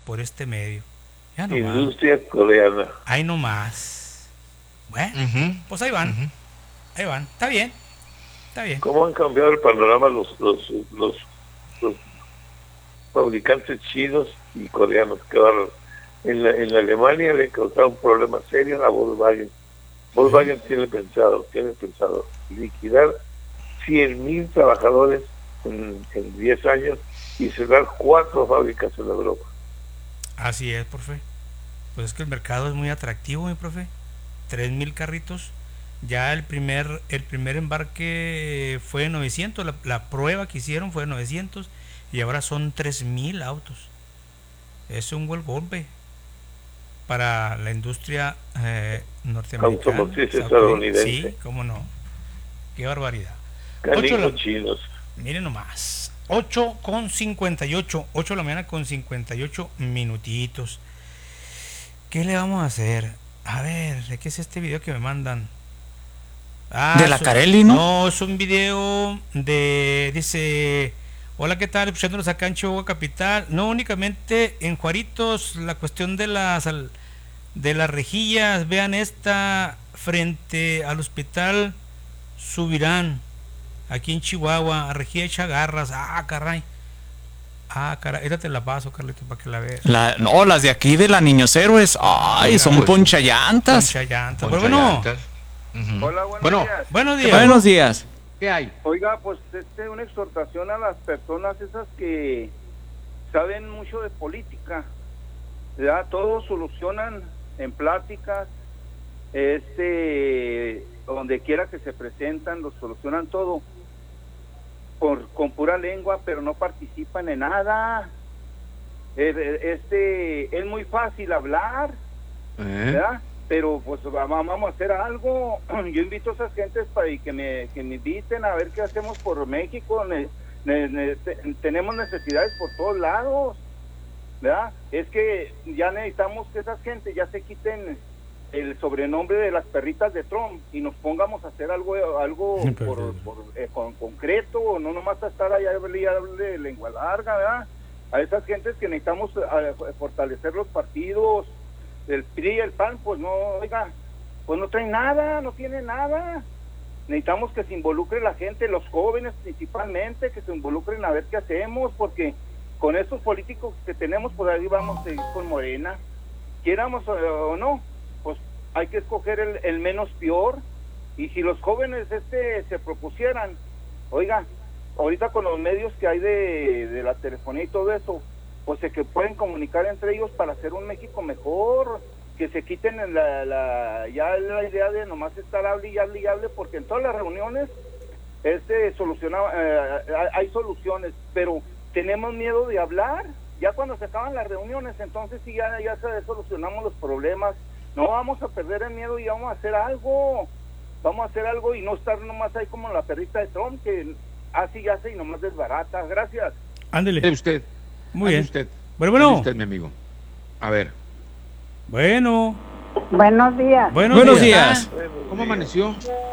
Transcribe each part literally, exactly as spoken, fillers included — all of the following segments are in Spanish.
por este medio. Ya no Industria más. Coreana. Ahí nomás. Bueno, uh-huh. pues ahí van. Uh-huh. Ahí van. Está bien. Está bien. ¿Cómo han cambiado el panorama los, los, los, los fabricantes chinos y coreanos? Que ahora en, la, en la Alemania le causaron problemas serios a Volkswagen. Volkswagen uh-huh. tiene pensado, tiene pensado liquidar cien mil trabajadores en, en diez años y cerrar cuatro fábricas en Europa. Así es, profe. Pues es que el mercado es muy atractivo, mi profe. tres mil carritos. Ya el primer el primer embarque fue de novecientos, la, la prueba que hicieron fue de novecientos y ahora son tres mil autos. Es un buen golpe para la industria eh, norteamericana. Automotriz estadounidense. Sí, cómo no. Qué barbaridad. Canijos chinos. Miren nomás. ocho con cincuenta y ocho. ocho de la mañana con cincuenta y ocho minutitos. ¿Qué le vamos a hacer? A ver, ¿de qué es este video que me mandan? Ah, de la Carelli, ¿no? No, es un video de, dice, hola, ¿qué tal? Escuchándonos acá en Chihuahua Capital. No únicamente en Juaritos, la cuestión de las de las rejillas, vean esta frente al hospital Subirán, aquí en Chihuahua, a rejilla de Chagarras. Ah, caray. Ah, caray, esta te la paso, Carlito, para que la veas. La, no, las de aquí de la Niños Héroes. Ay, Mira, son pues, ponchallantas. Ponchallantas. Poncha bueno, Uh-huh. Hola, buenos bueno, días. Buenos días. Buenos días. ¿Qué hay? Oiga, pues este una exhortación a las personas esas que saben mucho de política. ¿Verdad? Todos solucionan en pláticas, este, donde quiera que se presentan, lo solucionan todo por con pura lengua, pero no participan en nada. Este, es muy fácil hablar, ¿eh? ¿Verdad? Pero pues vamos a hacer algo. Yo invito a esas gentes para que me, que me inviten a ver qué hacemos por México. Ne, ne, ne, te, tenemos necesidades por todos lados, ¿verdad? Es que ya necesitamos que esas gentes ya se quiten el sobrenombre de las perritas de Trump y nos pongamos a hacer algo algo por, por, eh, con, concreto, no nomás a estar allá y hablarle lengua larga, ¿verdad? A esas gentes que necesitamos a, a fortalecer los partidos. El P R I, el P A N, pues no, oiga, pues no traen nada, no tienen nada. Necesitamos que se involucre la gente, los jóvenes principalmente, que se involucren a ver qué hacemos, porque con estos políticos que tenemos, pues ahí vamos a seguir con Morena. Quieramos o no, pues hay que escoger el, el menos peor, y si los jóvenes este se propusieran, oiga, ahorita con los medios que hay de, de la telefonía y todo eso, pues se que pueden comunicar entre ellos para hacer un México mejor, que se quiten la, la ya la idea de nomás estar hable y hable y hable, porque en todas las reuniones este soluciona, eh, hay soluciones, pero tenemos miedo de hablar. Ya cuando se acaban las reuniones, entonces sí ya, ya se solucionamos los problemas. No vamos a perder el miedo y vamos a hacer algo, vamos a hacer algo y no estar nomás ahí como la perrita de Trump, que así y hace y nomás desbarata. Gracias. Ándele. Usted. Muy bien. Usted. Bueno, bueno. Usted, mi amigo. A ver. Bueno. Buenos días. Buenos, Buenos días. días. ¿Cómo amaneció?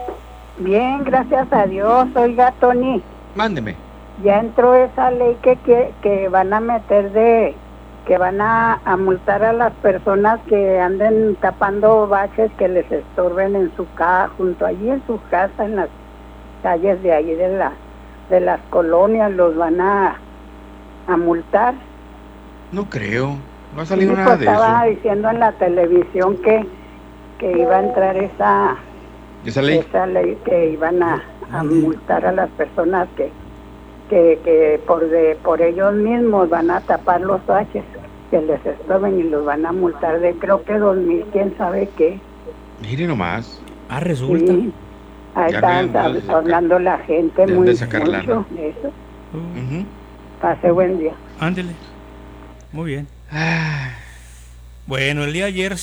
Bien, gracias a Dios. Oiga, Tony. Mándeme. Ya entró esa ley que, que, que van a meter de... que van a, a multar a las personas que anden tapando baches que les estorben en su casa, junto allí en su casa, en las calles de ahí de la de las colonias, los van a a multar. No creo, no ha salido sí, nada pues de estaba eso. diciendo en la televisión que que iba a entrar esa esa ley, esa ley que iban a, a multar a las personas que que, que por de por ellos mismos van a tapar los baches que les estorben y los van a multar de creo que dos mil, quién sabe qué. Mire nomás. Ah, resulta. Sí. Ahí Ya está de- de hablando la gente de- muy de sacar lana. mucho de eso. Uh, Ujú. Pase buen día. Ándele. Muy bien. Ah, Bueno, el día de ayer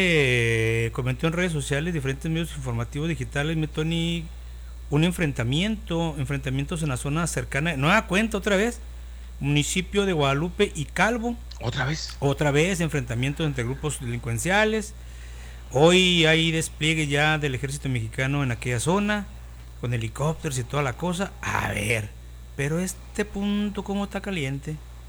se comentó en redes sociales, diferentes medios informativos digitales, mi Tony, un enfrentamiento, enfrentamientos en la zona cercana, nueva cuenta otra vez, municipio de Guadalupe y Calvo, ¿Otra vez? otra vez enfrentamientos entre grupos delincuenciales. Hoy hay despliegue ya del ejército mexicano en aquella zona, con helicópteros y toda la cosa. A ver, pero este punto cómo está caliente.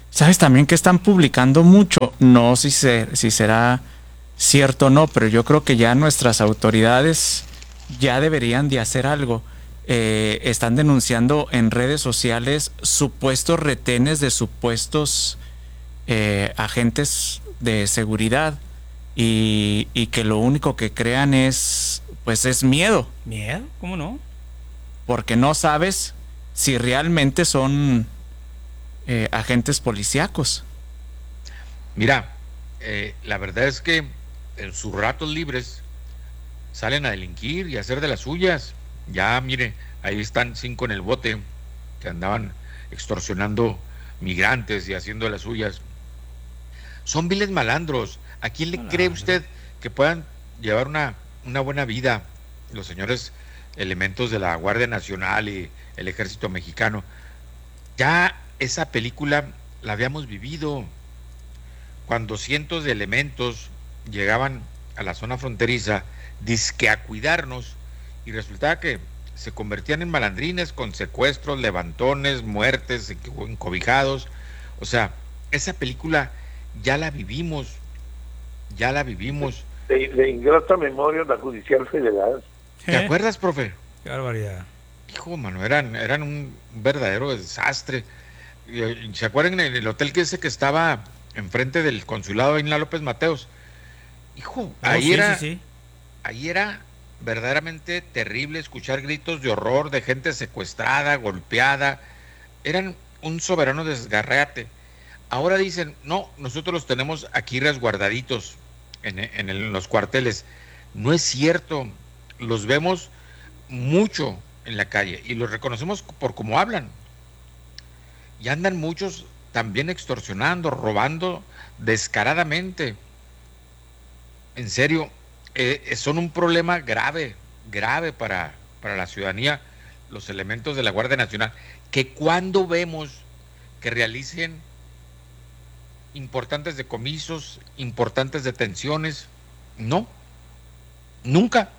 ¿Sabes también que están publicando mucho? No sé si, se- si será cierto o no, pero yo creo que ya nuestras autoridades ya deberían de hacer algo. Eh, están denunciando en redes sociales supuestos retenes de supuestos eh, agentes de seguridad y, y que lo único que crean es, pues es miedo, ¿Miedo? ¿Cómo no? porque no sabes si realmente son eh, agentes policíacos. Mira, eh, la verdad es que en sus ratos libres salen a delinquir y a hacer de las suyas. Ya, mire, ahí están cinco en el bote que andaban extorsionando migrantes y haciendo de las suyas. Son viles malandros. ¿A quién le Malandro. cree usted que puedan llevar una, una buena vida los señores elementos de la Guardia Nacional y el Ejército Mexicano? Ya esa película la habíamos vivido cuando cientos de elementos llegaban a la zona fronteriza dizque a cuidarnos y resultaba que se convertían en malandrines con secuestros, levantones, muertes, encobijados. O sea, esa película ya la vivimos, ya la vivimos. De, de ingrata memoria la Judicial Federal. ¿Te ¿Eh? acuerdas, profe? Qué barbaridad. Hijo, mano, eran, eran un verdadero desastre. Eh, ¿Se acuerdan en el hotel que ese que estaba enfrente del consulado ahí en la López Mateos? Hijo, Oh, ahí sí, era, sí, sí. ahí era verdaderamente terrible escuchar gritos de horror de gente secuestrada, golpeada. Eran un soberano desgarrate. Ahora dicen, no, nosotros los tenemos aquí resguardaditos en, en, el- en los cuarteles. No es cierto, los vemos mucho en la calle y los reconocemos por cómo hablan. Y andan muchos también extorsionando, robando descaradamente. En serio, eh, son un problema grave, grave para, para la ciudadanía, los elementos de la Guardia Nacional, que cuando vemos que realicen importantes decomisos, importantes detenciones, no, nunca.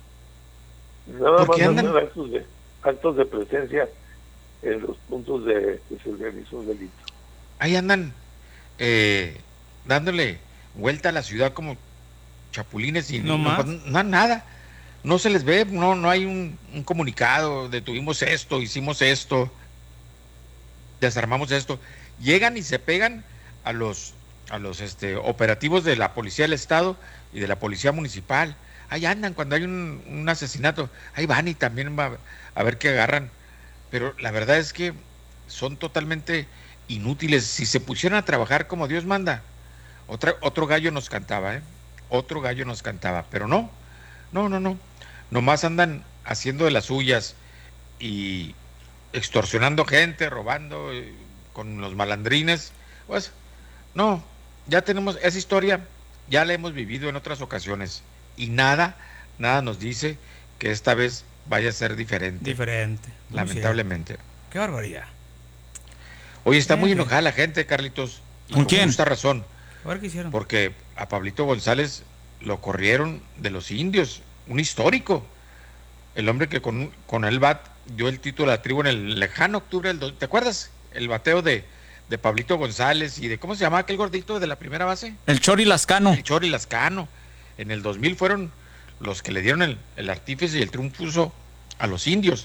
Nada ¿Por más qué andan? hacen actos de, actos de presencia en los puntos de que se realizó un delito. Ahí andan eh, dándole vuelta a la ciudad como chapulines y No no, más. no- nada, no se les ve, no, no hay un, un comunicado, detuvimos esto, hicimos esto, desarmamos esto. Llegan y se pegan a los a los este, operativos de la Policía del Estado y de la Policía Municipal. Ahí andan cuando hay un, un asesinato, ahí van y también va a ver qué agarran. Pero la verdad es que son totalmente inútiles. Si se pusieran a trabajar como Dios manda, otra, otro gallo nos cantaba, ¿eh? Otro gallo nos cantaba, pero no, no, no, no. Nomás andan haciendo de las suyas y extorsionando gente, robando eh, con los malandrines. Pues, no, ya tenemos esa historia, ya la hemos vivido en otras ocasiones y nada, nada nos dice que esta vez vaya a ser diferente, Diferente. Muy lamentablemente. cierto. Qué barbaridad. Oye, está muy Eh, enojada la gente, Carlitos. Y ¿Con con quién? justa razón, A ver qué hicieron. porque a Pablito González lo corrieron de los indios, un histórico. El hombre que con, con el bat dio el título a la tribu en el lejano octubre del... do- ¿Te acuerdas? El bateo de, de Pablito González y de... ¿Cómo se llamaba aquel gordito de la primera base? El Chori Lascano. El Chori Lascano. En el dos mil fueron los que le dieron el, el artífice y el triunfo a los indios.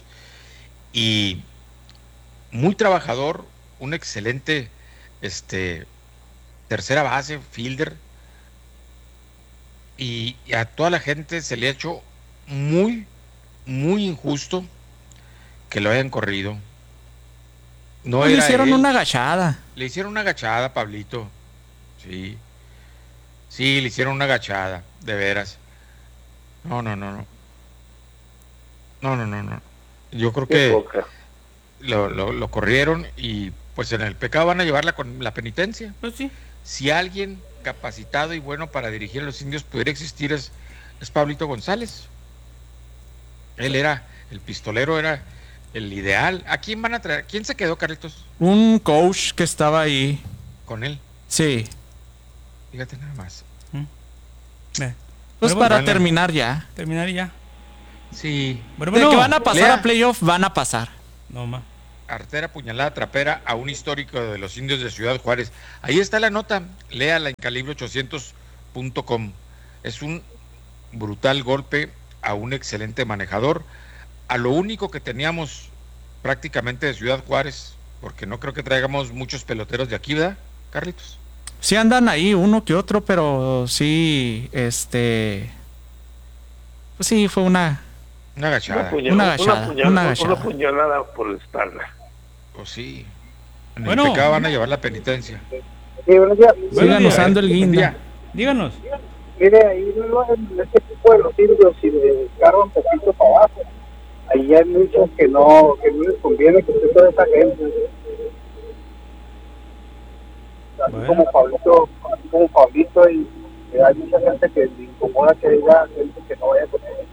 Y muy trabajador, un excelente este, tercera base, fielder. Y, y a toda la gente se le ha hecho muy, muy injusto que lo hayan corrido. No Pues le era hicieron él. una agachada. Le hicieron una agachada, Pablito. Sí. Sí, le hicieron una agachada, de veras. No, no, no, no. No, no, no, no. Yo creo Qué que poca. lo, lo, lo corrieron y pues en el pecado van a llevarla con la penitencia. Pues sí. Si alguien capacitado y bueno para dirigir a los indios pudiera existir es, es Pablito González. Él era, el pistolero era el ideal. ¿A quién van a traer? ¿Quién se quedó, Carlitos, Un coach que estaba ahí. con él? Sí. Fíjate nada más. Ve. Pues Bueno, para bueno. terminar ya. Terminar y ya. Sí. Bueno, De bueno. que van a pasar Lea. a playoff, van a pasar. No más. artera puñalada trapera a un histórico de los indios de Ciudad Juárez. Ahí está la nota, léala en calibre ochocientos punto com. Es un brutal golpe a un excelente manejador, a lo único que teníamos prácticamente de Ciudad Juárez, porque no creo que traigamos muchos peloteros de aquí, ¿verdad, Carlitos? Sí andan ahí uno que otro, pero sí, este, pues sí, fue una... Una agachada. Una, puñal, una agachada. Una, puñal, Una agachada. Una puñalada por la espalda. Pues sí. En Bueno. el pecado van a llevar la penitencia. Sí, buenos días. Sigan días. usando el guinda. Díganos. Mire, ahí no, en este tipo de los indios, si le cargan un poquito para abajo, ahí hay muchos que no, que no les conviene que esté toda esa gente. Así Bueno. como Pablito, así como Pablito, y, y hay mucha gente que le incomoda que haya gente que no vaya con él.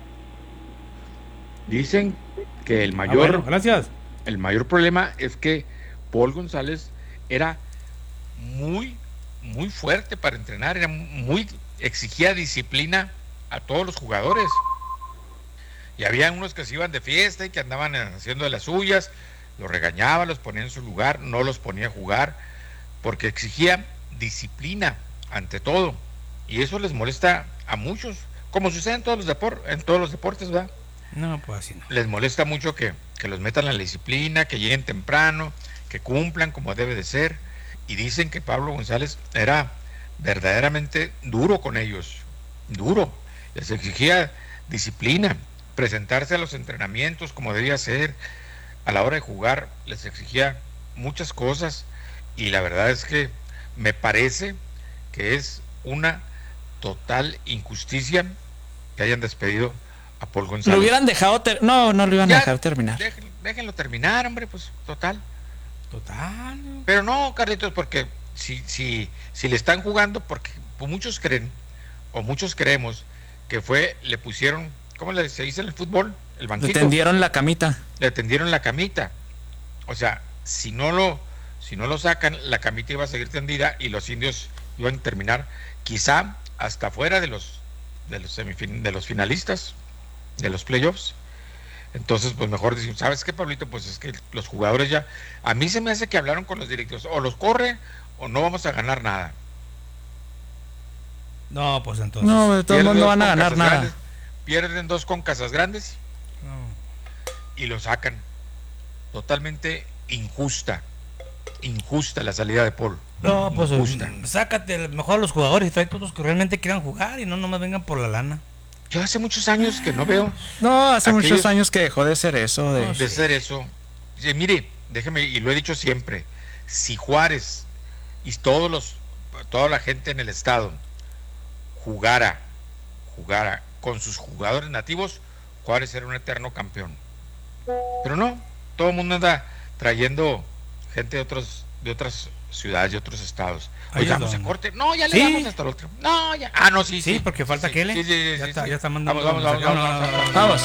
Dicen que el Ah, mayor, bueno, gracias. el mayor problema es que Paul González era muy, muy fuerte para entrenar, era muy, exigía disciplina a todos los jugadores. Y había unos que se iban de fiesta y que andaban haciendo de las suyas, los regañaba, los ponía en su lugar, no los ponía a jugar, porque exigía disciplina ante todo. Y eso les molesta a muchos, como sucede en todos los depor- en todos los deportes, ¿verdad? No, pues así no. Les molesta mucho que, que los metan a la disciplina, que lleguen temprano, que cumplan como debe de ser. Y dicen que Pablo González era verdaderamente duro con ellos, duro. Les exigía disciplina, presentarse a los entrenamientos como debía ser, a la hora de jugar les exigía muchas cosas. Y la verdad es que me parece que es una total injusticia que hayan despedido a Paul González. Lo hubieran dejado, ter- no, no lo iban Ya, a dejar terminar. Déjenlo, déjenlo terminar, hombre, pues total. Total. Pero no, Carlitos, porque si, si, si le están jugando, porque pues, muchos creen, o muchos creemos, que fue, le pusieron, ¿cómo le, se dice en el fútbol? El Le banquito. tendieron la camita. Le tendieron la camita. O sea, si no lo, si no lo sacan, la camita iba a seguir tendida y los indios iban a terminar, quizá hasta fuera de los, de los semifin, de los finalistas, de los playoffs. Entonces, pues mejor decir, ¿sabes qué, Pablito? Pues es que los jugadores ya, a mí se me hace que hablaron con los directivos, o los corren o no vamos a ganar nada. No, pues entonces. No, de todos Pierden modos no dos van a con ganar Casas nada. Grandes, pierden dos con Casas Grandes No. y lo sacan. Totalmente injusta, injusta la salida de Paul. No, pues Injusta. mm, sácate mejor a los jugadores y trae todos los que realmente quieran jugar y no nomás vengan por la lana. Yo hace muchos años que no veo No, hace Aquellos- muchos años que dejó de ser eso. De... de ser eso. Sí, mire, déjeme, y lo he dicho siempre, si Juárez y todos los, toda la gente en el estado jugara, jugara con sus jugadores nativos, Juárez era un eterno campeón. Pero no, todo el mundo anda trayendo gente de otros, de otras ciudades, de otros estados. Ahí Oye, es vamos a donde. corte. No, ya le Sí. damos hasta el otro. No, ya. Ah, no, sí, Sí, sí. porque falta sí, Kele. Sí, sí, sí, ya, sí, está, sí. ya está mandando. Vamos, vamos, vamos, vamos, vamos, Vamos.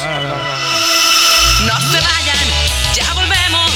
No se vayan, ya volvemos,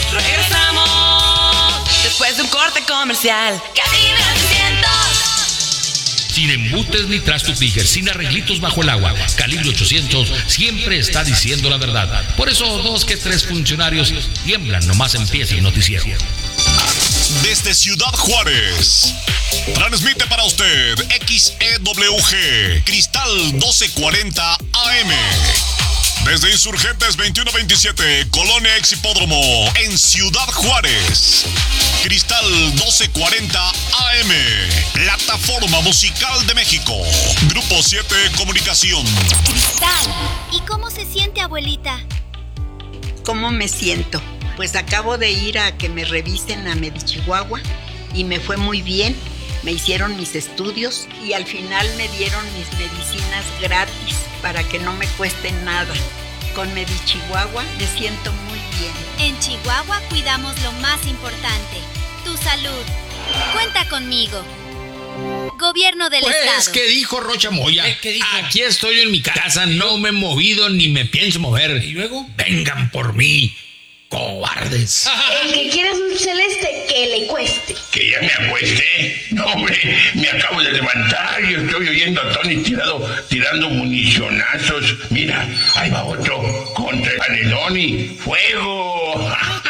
regresamos después de un corte comercial. Cabina trescientos. Sin embutes ni trastos Tiger, sin arreglitos bajo el agua. Calibre ochocientos siempre está diciendo la verdad. Por eso dos que tres funcionarios tiemblan nomás empieza el noticiero. Desde Ciudad Juárez, transmite para usted X E W G, Cristal doce cuarenta A M. Desde Insurgentes veintiuno veintisiete, Colonia Ex Hipódromo, en Ciudad Juárez. Cristal doce cuarenta A M, plataforma musical de México. Grupo siete Comunicación. Cristal, ¿y cómo se siente, abuelita? ¿Cómo me siento? Pues acabo de ir a que me revisen a Medichihuahua y me fue muy bien. Me hicieron mis estudios y al final me dieron mis medicinas gratis para que no me cueste nada. Con Medichihuahua me siento muy bien. En Chihuahua cuidamos lo más importante, tu salud. Cuenta conmigo. Gobierno del Pues, Estado. ¿qué dijo Rocha Moya? Aquí estoy en mi casa, no me he movido ni me pienso mover. ¿Y luego? Vengan por mí, cobardes. El que quiera un celeste, que le cueste. Que ya me acuesté. No, hombre, me acabo de levantar y estoy oyendo a Tony tirado, tirando municionazos. Mira, ahí va otro contra el Paneloni. ¡Fuego!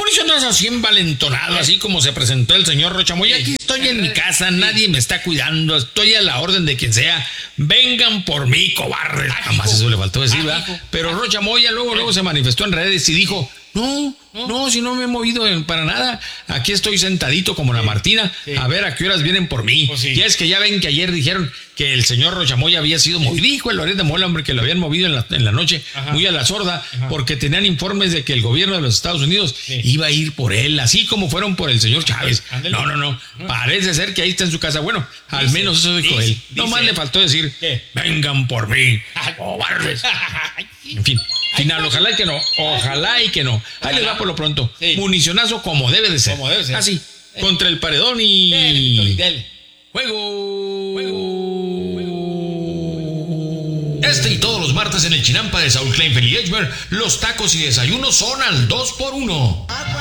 Mauricio, andas así envalentonado, así como se presentó el señor Rocha Moya. Aquí estoy en mi casa, nadie me está cuidando, estoy a la orden de quien sea. Vengan por mí, cobardes. Jamás eso le faltó decir, ¿verdad? Pero Rocha Moya luego, luego se manifestó en redes y dijo: No, no, si no me he movido para nada. Aquí estoy sentadito como la Martina, sí. A ver a qué horas vienen por mí. Pues sí. Y es que ya ven que ayer dijeron que el señor Rochamoya había sido movido. Dijo el Loret de Mola, hombre, que lo habían movido en la, en la noche, ajá, muy a la sorda, ajá, porque tenían informes de que el gobierno de los Estados Unidos, sí, iba a ir por él, así como fueron por el señor Chávez. Ándale. No, no, no. Parece ser que ahí está en su casa. Bueno, dice, al menos eso dijo dice, él. No más le faltó decir: ¿qué? Vengan por mí, cobardes. En fin. Final, ojalá y que no, ojalá y que no. Ahí les va por lo pronto. Sí. Municionazo como debe de ser. Como debe ser. Así, eh. contra el paredón y... Dele, dele. Juego. Juego. Juego. Este y todos los martes en el Chinampa de Saúl Kleinfeld y Edgemer, los tacos y desayunos son al dos por uno.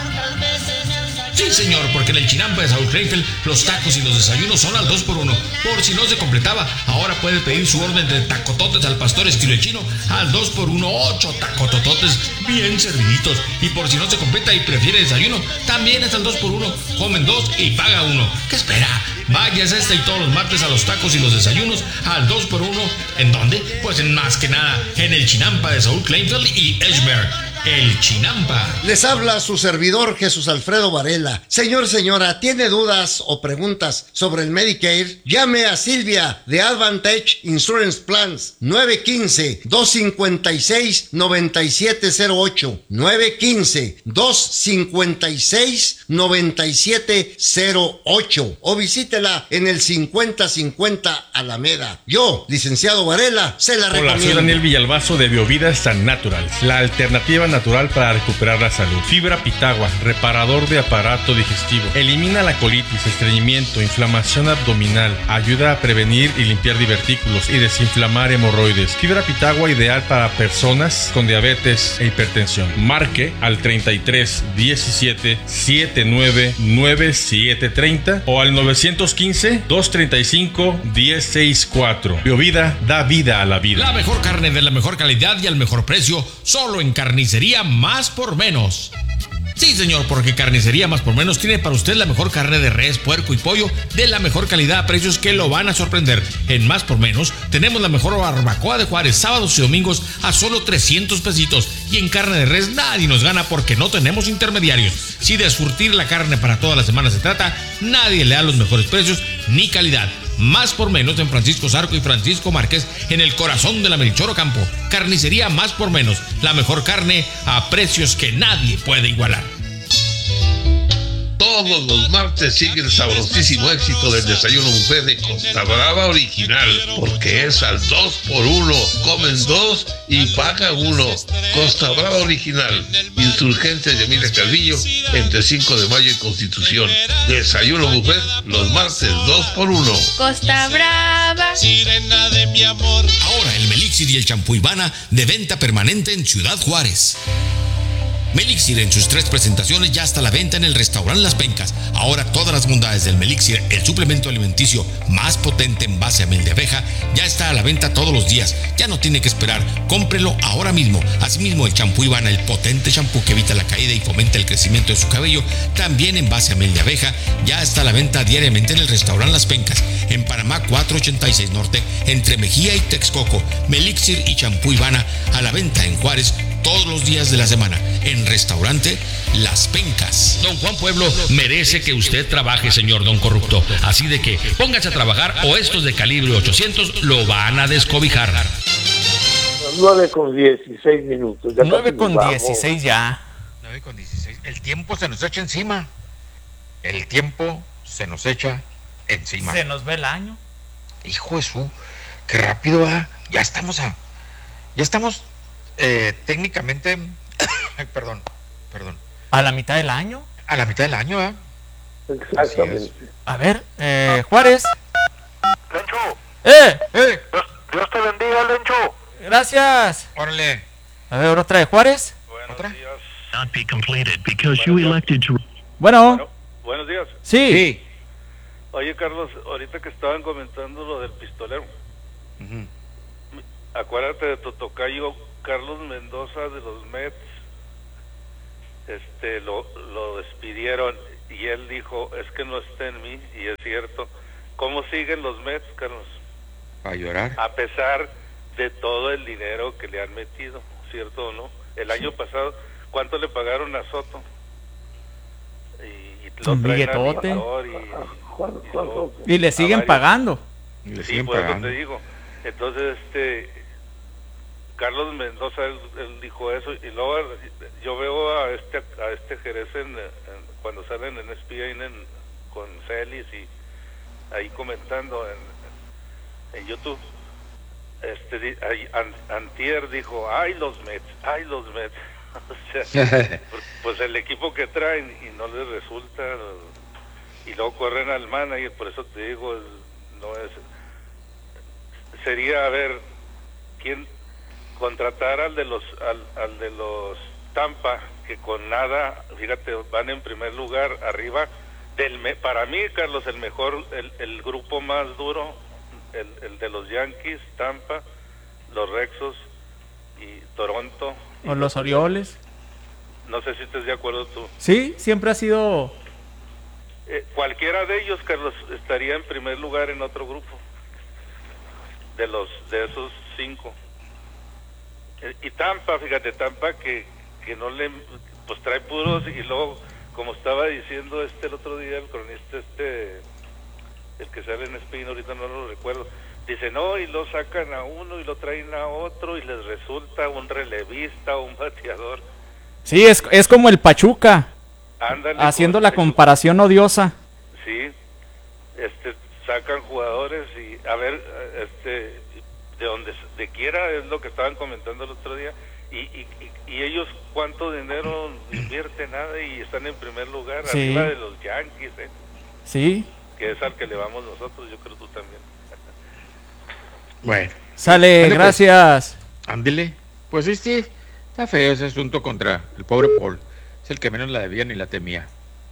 Sí, señor, porque en el Chinampa de Saúl Kleinfeld los tacos y los desayunos son al dos por uno. Por si no se completaba, ahora puede pedir su orden de tacototes al pastor estilo chino al dos por uno, ocho tacotototes bien serviditos. Y por si no se completa y prefiere desayuno, también es al dos por uno. Comen dos y paga uno. ¿Qué espera? Váyase este y todos los martes a los tacos y los desayunos al dos por uno. ¿En dónde? Pues en más que nada, en el Chinampa de Saúl Kleinfeld y Edgemer. El Chinampa. Les habla su servidor Jesús Alfredo Varela. Señor, señora, ¿tiene dudas o preguntas sobre el Medicare? Llame a Silvia de Advantage Insurance Plans nueve uno cinco, dos cinco seis, nueve siete cero ocho nueve uno cinco, dos cinco seis, nueve siete cero ocho o visítela en el cincuenta cincuenta Alameda. Yo, licenciado Varela, se la recomiendo. Hola, soy Daniel Villalbazo de Biovida San Natural, la alternativa natural para recuperar la salud. Fibra Pitagua, reparador de aparato digestivo. Elimina la colitis, estreñimiento, inflamación abdominal. Ayuda a prevenir y limpiar divertículos y desinflamar hemorroides. Fibra Pitagua ideal para personas con diabetes e hipertensión. Marque al treinta y tres diecisiete setenta y nueve noventa y siete treinta o al nueve uno cinco, dos treinta y cinco, diez sesenta y cuatro. Biovida da vida a la vida. La mejor carne de la mejor calidad y al mejor precio, solo en Carnicería Más por Menos. Sí, señor, porque Carnicería Más por Menos tiene para usted la mejor carne de res, puerco y pollo de la mejor calidad a precios que lo van a sorprender. En Más por Menos tenemos la mejor barbacoa de Juárez, sábados y domingos a solo trescientos pesitos. Y en carne de res nadie nos gana porque no tenemos intermediarios. Si de surtir la carne para toda la semana se trata, nadie le da los mejores precios ni calidad. Más por Menos en Francisco Zarco y Francisco Márquez, en el corazón de la Melchor Ocampo. Carnicería Más por Menos, la mejor carne a precios que nadie puede igualar. Todos los martes sigue el sabrosísimo éxito del desayuno buffet de Costa Brava Original, porque es al dos por uno. Comen dos y paga uno. Costa Brava Original, Insurgentes de Emilia Calvillo, entre cinco de mayo y Constitución. Desayuno buffet los martes dos por uno. Costa Brava, sirena de mi amor. Ahora el Melixir y el champú Ivana de venta permanente en Ciudad Juárez. Melixir en sus tres presentaciones ya está a la venta en el restaurante Las Pencas. Ahora todas las bondades del Melixir, el suplemento alimenticio más potente en base a miel de abeja, ya está a la venta todos los días. Ya no tiene que esperar, cómprelo ahora mismo. Asimismo el champú Ivana, el potente champú que evita la caída y fomenta el crecimiento de su cabello, también en base a miel de abeja, ya está a la venta diariamente en el restaurante Las Pencas, en Panamá cuatrocientos ochenta y seis Norte, entre Mejía y Texcoco. Melixir y champú Ivana a la venta en Juárez todos los días de la semana, en restaurante Las Pencas. Don Juan Pueblo merece que usted trabaje, señor don corrupto. Así de que póngase a trabajar o estos de calibre ochocientos lo van a descobijar. nueve con dieciséis minutos. nueve con dieciséis ya. nueve con dieciséis. El tiempo se nos echa encima. El tiempo se nos echa encima. Se nos ve el año. Hijo de su, qué rápido va. Ya estamos a... Ya estamos... Eh, técnicamente, perdón, perdón. ¿A la mitad del año? A la mitad del año, ¿eh? Exactamente. A ver, eh, Juárez. Lencho. ¡Eh! ¡Eh! Dios, Dios te bendiga, Lencho. Gracias. Órale. A ver, otra de Juárez. Buenos ¿Otra? días. Not be completed because you elected to... Bueno. Bueno, buenos días. Sí. Sí. Oye, Carlos, ahorita que estaban comentando lo del pistolero, Uh-huh. acuérdate de tu tocayo Carlos Mendoza de los Mets. este lo, lo despidieron y él dijo, es que no está en mí, y es cierto. ¿Cómo siguen los Mets, Carlos? A llorar. A pesar de todo el dinero que le han metido, ¿cierto o no? El año sí. pasado, ¿cuánto le pagaron a Soto? Y, y lo un billetote. Y, y, y le siguen pagando. Y le sí, siguen por pagando. eso te digo. Entonces, este... Carlos Mendoza, él, él dijo eso, y luego yo veo a este a este Jerez en, en, cuando salen en S P N en, con Celis y ahí comentando en, en YouTube, este ahí, an, antier dijo, ay los Mets, ay los Mets, o sea, pues el equipo que traen y no les resulta, y luego corren al manager, por eso te digo, no es, sería a ver quién contratar al de los al, al de los Tampa, que con nada, fíjate, van en primer lugar arriba del me, para mí, Carlos, el mejor, el, el grupo más duro, el, el de los Yankees, Tampa, los Rexos y Toronto. O los Orioles. No sé si estés de acuerdo tú. Sí, siempre ha sido... Eh, cualquiera de ellos, Carlos, estaría en primer lugar en otro grupo, de los de esos cinco. Y Tampa, fíjate, Tampa que, que no le, pues trae puros, y luego, como estaba diciendo este el otro día, el cronista este, el que sale en Spain, ahorita no lo recuerdo, dice, no, y lo sacan a uno y lo traen a otro y les resulta un relevista, un bateador. Sí, es, es como el Pachuca, Ándale, haciendo la Pachuca. comparación odiosa. Sí, este, sacan jugadores y, a ver, este... de donde de quiera, es lo que estaban comentando el otro día, y, y, y ellos cuánto dinero invierten, nada, y están en primer lugar, sí. arriba de los Yankees, ¿eh? Sí. Que es al que le vamos nosotros, yo creo tú también. Bueno. Sale, Ándale, gracias. Pues, ándele. Pues sí, sí, está feo ese asunto contra el pobre Paul. Es el que menos la debía ni la temía.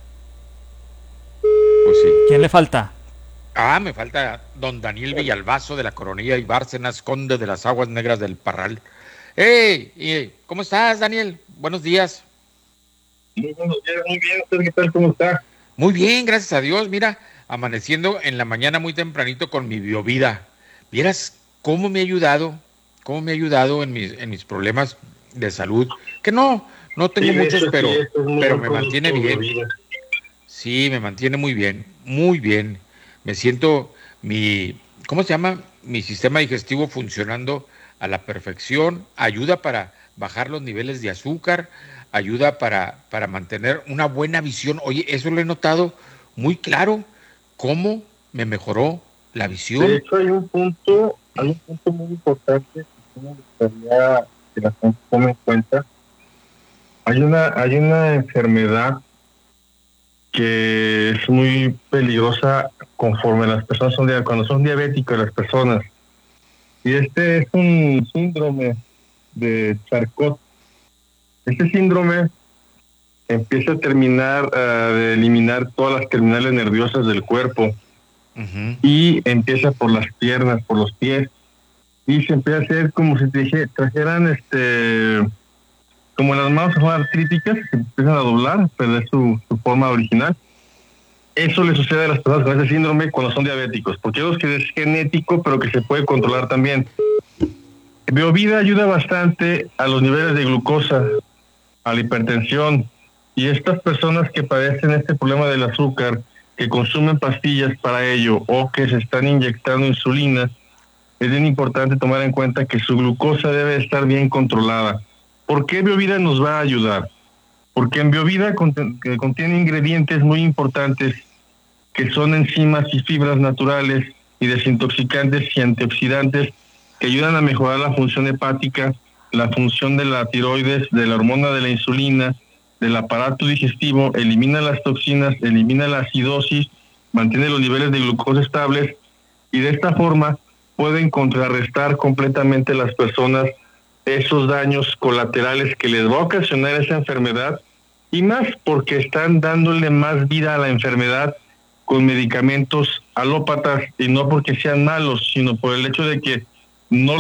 Pues sí. ¿Quién le falta? Ah, me falta don Daniel Villalbazo de la Coronilla y Bárcenas, conde de las Aguas Negras del Parral. ¡Hey! ¿Cómo estás, Daniel? Buenos días. Muy buenos días, muy bien. ¿Usted qué tal? ¿Cómo está? Muy bien, gracias a Dios. Mira, amaneciendo en la mañana muy tempranito con mi Biovida. Vieras cómo me ha ayudado, cómo me ha ayudado en mis, en mis problemas de salud. Que no, no tengo sí, muchos, pero, sí, pero me mantiene bien. Sí, me mantiene muy bien, muy bien. Me siento mi, ¿cómo se llama? Mi sistema digestivo funcionando a la perfección, ayuda para bajar los niveles de azúcar, ayuda para, para mantener una buena visión. Oye, eso lo he notado muy claro, cómo me mejoró la visión. De hecho, hay un punto, hay un punto muy importante que me gustaría que la gente tome en cuenta. Hay una, hay una enfermedad que es muy peligrosa conforme las personas son cuando son diabéticas las personas, y este es un síndrome de Charcot. Este síndrome empieza a terminar uh, de eliminar todas las terminales nerviosas del cuerpo, uh-huh. y empieza por las piernas, por los pies, y se empieza a hacer como si te dije, trajeran este como las manos son artríticas, se empiezan a doblar, perder su, su forma original. Eso le sucede a las personas con ese síndrome cuando son diabéticos, porque es que es genético, pero que se puede controlar también. Biovida ayuda bastante a los niveles de glucosa, a la hipertensión, y estas personas que padecen este problema del azúcar, que consumen pastillas para ello o que se están inyectando insulina, es bien importante tomar en cuenta que su glucosa debe estar bien controlada. ¿Por qué Biovida nos va a ayudar? Porque en Biovida contiene, contiene ingredientes muy importantes que son enzimas y fibras naturales y desintoxicantes y antioxidantes que ayudan a mejorar la función hepática, la función de la tiroides, de la hormona de la insulina, del aparato digestivo, elimina las toxinas, elimina la acidosis, mantiene los niveles de glucosa estables, y de esta forma pueden contrarrestar completamente las personas esos daños colaterales que les va a ocasionar esa enfermedad, y más porque están dándole más vida a la enfermedad con medicamentos alópatas, y no porque sean malos, sino por el hecho de que no